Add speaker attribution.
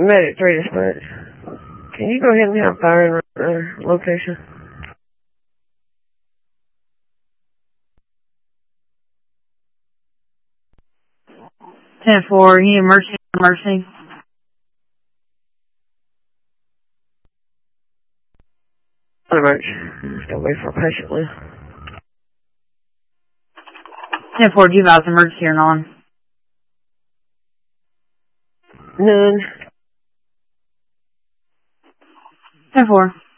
Speaker 1: Medic 3 dispatch. Can you go ahead and have fire in location?
Speaker 2: Ten four. He emergency. Emergency.
Speaker 1: Still wait for a patient list.
Speaker 2: 10-4, do you have emergency or non?
Speaker 1: None.
Speaker 2: 10-4.